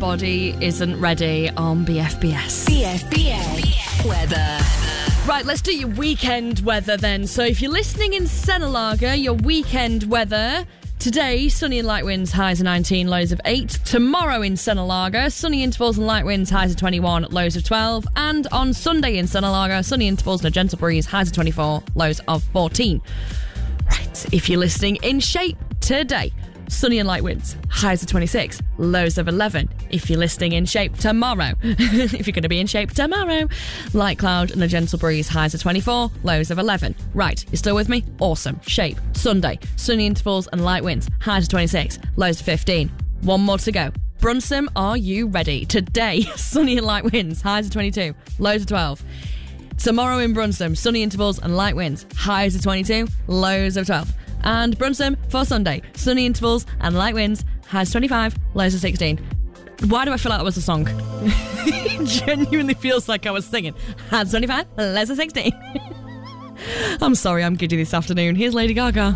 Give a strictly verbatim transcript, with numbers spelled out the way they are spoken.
everybody isn't ready on B F B S. B F B S weather. Right, let's do your weekend weather then. So if you're listening in Senalaga, your weekend weather... Today, sunny and light winds, highs of nineteen, lows of eight. Tomorrow in Senalaga, sunny intervals and light winds, highs of twenty-one, lows of twelve. And on Sunday in Senalaga, sunny intervals and a gentle breeze, highs of twenty-four, lows of fourteen. Right, if you're listening in Shape today, sunny and light winds, highs of twenty-six, lows of eleven. If you're listening in Shape tomorrow, if you're going to be in Shape tomorrow, light cloud and a gentle breeze, highs of twenty-four, lows of eleven. Right, you still with me? Awesome. Shape, Sunday, sunny intervals and light winds, highs of twenty-six, lows of fifteen. One more to go. Brunsum, are you ready? Today, sunny and light winds, highs of twenty-two, lows of twelve. Tomorrow in Brunsum, sunny intervals and light winds, highs of twenty-two, lows of twelve. And Brunsum for Sunday, sunny intervals and light winds, highs twenty-five, lows of sixteen. Why do I feel like that was a song? It genuinely feels like I was singing. Highs twenty-five, lows of sixteen. I'm sorry, I'm giddy this afternoon. Here's Lady Gaga.